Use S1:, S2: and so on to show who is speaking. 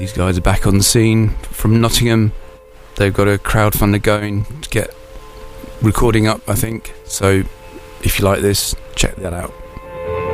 S1: These guys are back on the scene from Nottingham. They've got a crowdfunder going to get recording up, I think. So if you like this, check that out.